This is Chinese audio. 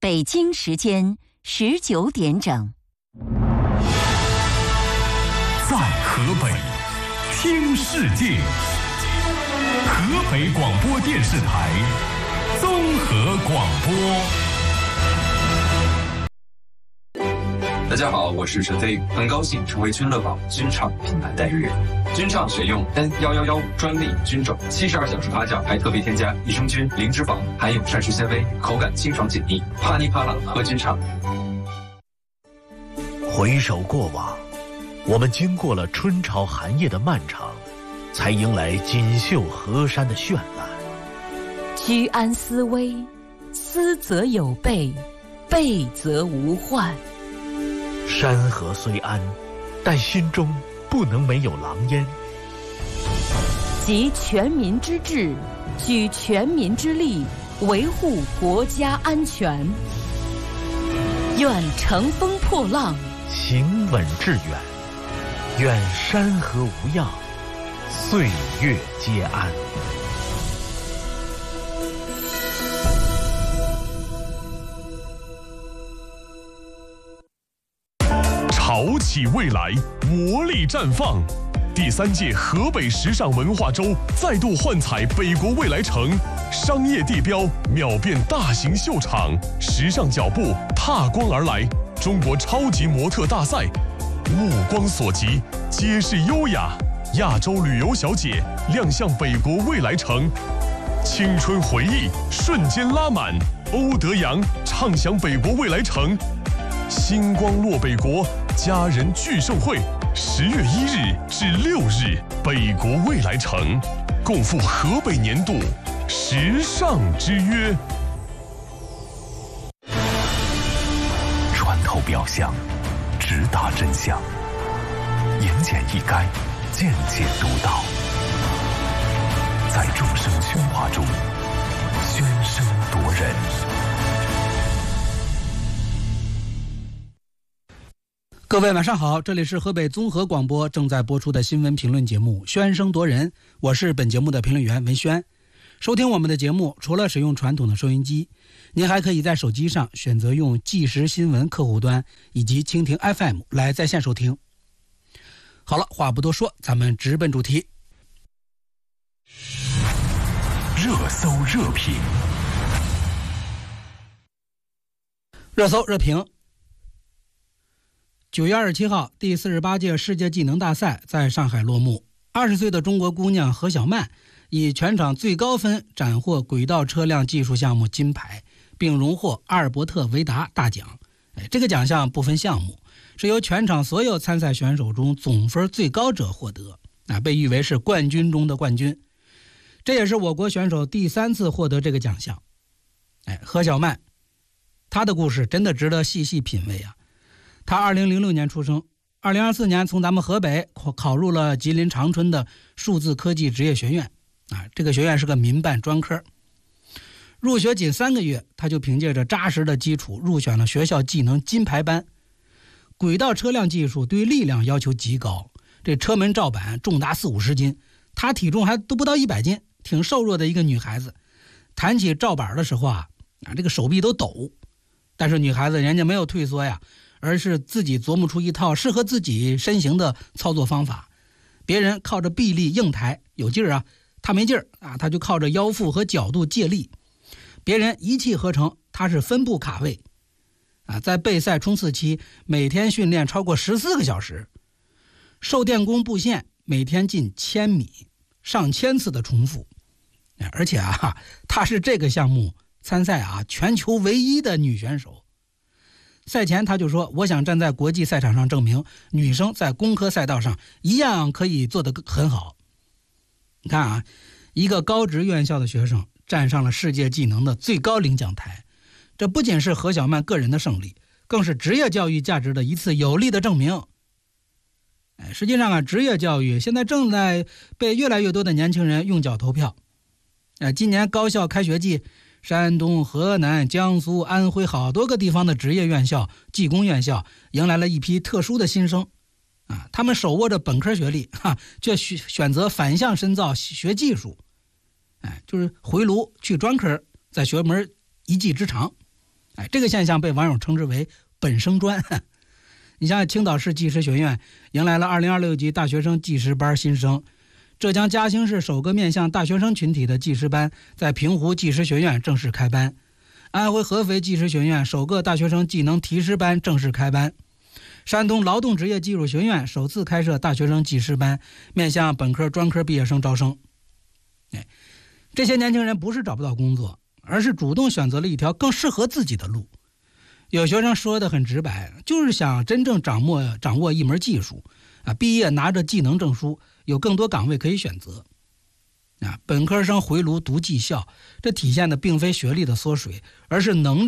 北京时间19点整。 在河北听世界，河北广播电视台综合广播。 大家好，我是陈飞，很高兴成为君乐宝军畅品牌代言人。军畅选用 N1115专利菌种，72小时发酵，还特别添加益生菌、零脂肪，含有膳食纤维，口感清爽解腻，啪哩啪啦喝军畅。 回首过往，我们经过了春潮寒夜的漫长，才迎来锦绣河山的绚烂。 居安思危，思则有备，备则无患。 山河虽安，但心中不能没有狼烟。 集全民之智，举全民之力，维护国家安全。愿乘风破浪， 行稳致远。愿山河无恙，岁月皆安。 潮起未来，活力绽放。第3届河北时尚文化周再度幻彩北国未来城，商业地标秒变大型秀场，时尚脚步踏光而来。中国超级模特大赛，目光所及皆是优雅。亚洲旅游小姐亮相北国未来城，青春回忆瞬间拉满。欧德阳畅享北国未来城，星光落北国家人聚盛会，10月1日至6日，北国未来城共赴河北年度时尚之约。 穿透表象，直达真相，言简意赅，见解独到，在众生喧哗中喧声夺人。 各位晚上好，这里是河北综合广播正在播出的新闻评论节目《喧声夺人》，我是本节目的评论员文轩。收听我们的节目，除了使用传统的收音机，您还可以在手机上选择用即时新闻客户端以及蜻蜓 FM 来在线收听。好了，话不多说，咱们直奔主题。 热搜热评， 热搜热评。9月27号，第48届世界技能大赛在上海落幕。20岁的中国姑娘何小曼以全场最高分斩获轨道车辆技术项目金牌，并荣获阿尔伯特维达大奖。这个奖项不分项目，是由全场所有参赛选手中总分最高者获得，被誉为是冠军中的冠军。这也是我国选手第3次获得这个奖项。何小曼，她的故事真的值得细细品味啊。他2006年出生，2024年从咱们河北考入了吉林长春的数字科技职业学院这个学院是个民办专科。入学仅3个月，他就凭借着扎实的基础入选了学校技能金牌班。轨道车辆技术对力量要求极高，这车门罩板重达40-50斤，他体重还都不到100斤，挺瘦弱的一个女孩子。弹起罩板的时候这个手臂都抖。但是女孩子人家没有退缩呀，而是自己琢磨出一套适合自己身形的操作方法。别人靠着臂力硬抬有劲儿他没劲儿他就靠着腰腹和角度借力。别人一气呵成，他是分步卡位在备赛冲刺期，每天训练超过14个小时，受电工布线每天近1000米，上千次的重复。而且他是这个项目参赛全球唯一的女选手。赛前他就说，我想站在国际赛场上证明女生在工科赛道上一样可以做得很好。你看一个高职院校的学生站上了世界技能的最高领奖台，这不仅是何小曼个人的胜利，更是职业教育价值的一次有力的证明。实际上职业教育现在正在被越来越多的年轻人用脚投票。今年高校开学季，山东、河南、江苏、安徽好多个地方的职业院校、技工院校迎来了一批特殊的新生他们手握着本科学历却选择反向深造学技术，就是回炉去专科，再学门一技之长。 这个现象被网友称之为本生专。你像青岛市技师学院迎来了2026级大学生技师班新生，浙江嘉兴市首个面向大学生群体的技师班在平湖技师学院正式开班，安徽合肥技师学院首个大学生技能提师班正式开班，山东劳动职业技术学院首次开设大学生技师班，面向本科专科毕业生招生。这些年轻人不是找不到工作，而是主动选择了一条更适合自己的路。有学生说的很直白，就是想真正掌握一门技术毕业拿着技能证书，有更多岗位可以选择。本科生回炉读技校，这体现的并非学历的缩水，而是能力